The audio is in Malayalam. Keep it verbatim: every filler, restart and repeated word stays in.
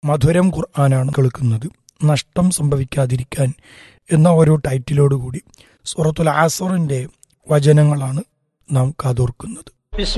മധുരം ഖുർആനാണ് കേൾക്കുന്നത്. നഷ്ടം സംഭവിക്കാതിരിക്കാൻ എന്ന ഒരു ടൈറ്റിലോടുകൂടി സൂറത്തുൽ അസ്റിന്റെ വചനങ്ങളാണ് നാം കാതോർക്കുന്നത്.